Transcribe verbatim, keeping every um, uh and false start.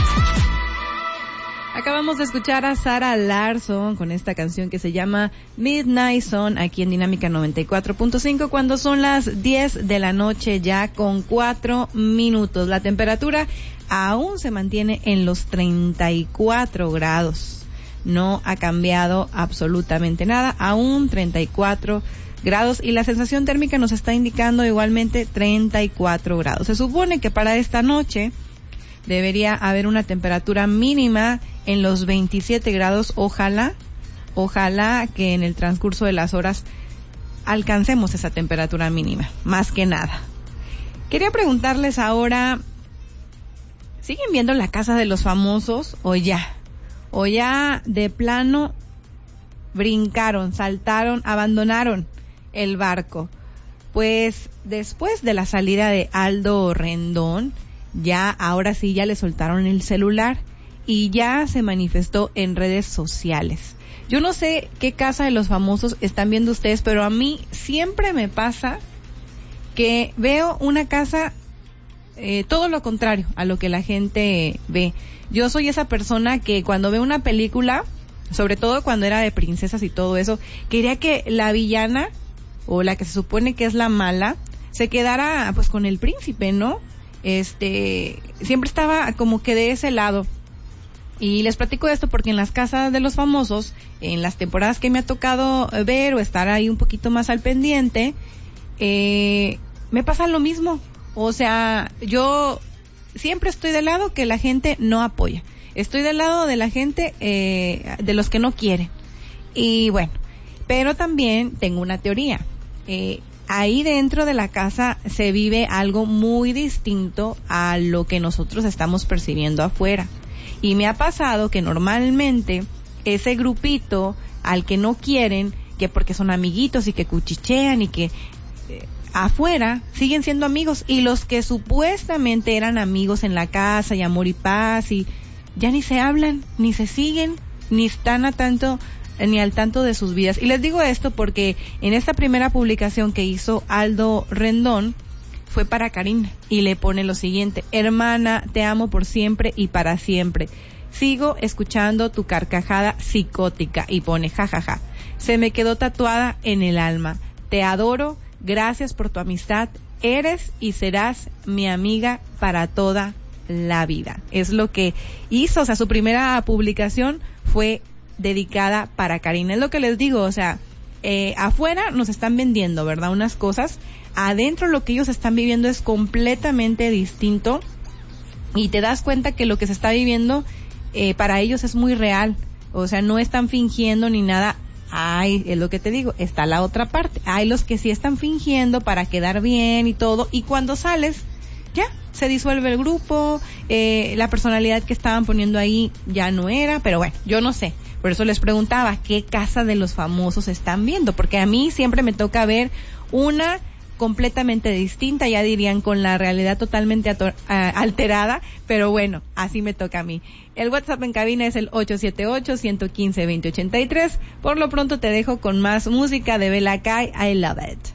Acabamos de escuchar a Sara Larsson con esta canción que se llama Midnight Sun aquí en Dinámica noventa y cuatro punto cinco cuando son las diez de la noche ya con cuatro minutos. La temperatura aún se mantiene en los treinta y cuatro grados. No ha cambiado absolutamente nada, aún treinta y cuatro grados y la sensación térmica nos está indicando igualmente treinta y cuatro grados. Se supone que para esta noche debería haber una temperatura mínima en los veintisiete grados. Ojalá, ojalá que en el transcurso de las horas alcancemos esa temperatura mínima, más que nada. Quería preguntarles ahora, ¿siguen viendo La Casa de los Famosos o ya? O ya de plano brincaron, saltaron, abandonaron el barco. Pues después de la salida de Aldo Rendón, ya ahora sí ya le soltaron el celular y ya se manifestó en redes sociales. Yo no sé qué Casa de los Famosos están viendo ustedes, pero a mí siempre me pasa que veo una casa eh, todo lo contrario a lo que la gente ve. Yo soy esa persona que cuando ve una película, sobre todo cuando era de princesas y todo eso, quería que la villana o la que se supone que es la mala se quedara pues con el príncipe, ¿no? Este, siempre estaba como que de ese lado. Y les platico esto porque en las Casas de los Famosos, en las temporadas que me ha tocado ver o estar ahí un poquito más al pendiente, eh, me pasa lo mismo. O sea, yo siempre estoy del lado que la gente no apoya. Estoy del lado de la gente, eh, de los que no quieren. Y bueno, pero también tengo una teoría. Eh, Ahí dentro de la casa se vive algo muy distinto a lo que nosotros estamos percibiendo afuera. Y me ha pasado que normalmente ese grupito al que no quieren, que porque son amiguitos y que cuchichean y que eh, afuera siguen siendo amigos, y los que supuestamente eran amigos en la casa y amor y paz y ya ni se hablan, ni se siguen, ni están a tanto ni al tanto de sus vidas. Y les digo esto porque en esta primera publicación que hizo Aldo Rendón fue para Karina y le pone lo siguiente: hermana, te amo por siempre y para siempre. Sigo escuchando tu carcajada psicótica, y pone jajaja. Se me quedó tatuada en el alma. Te adoro, gracias por tu amistad. Eres y serás mi amiga para toda la vida. Es lo que hizo, o sea, su primera publicación fue dedicada para Karina. Es lo que les digo, o sea, eh, afuera nos están vendiendo, ¿verdad?, unas cosas. Adentro lo que ellos están viviendo es completamente distinto y te das cuenta que lo que se está viviendo eh, para ellos es muy real. O sea, no están fingiendo ni nada. Ay, es lo que te digo, está la otra parte. Hay los que sí están fingiendo para quedar bien y todo, y cuando sales, ya, se disuelve el grupo, eh, la personalidad que estaban poniendo ahí ya no era, pero bueno, yo no sé. Por eso les preguntaba, ¿qué Casa de los Famosos están viendo? Porque a mí siempre me toca ver una completamente distinta, ya dirían con la realidad totalmente ator- uh, alterada, pero bueno, así me toca a mí. El WhatsApp en cabina es el ocho siete ocho, uno uno cinco, dos cero ocho tres. Por lo pronto te dejo con más música de Bella Kai, I Love It.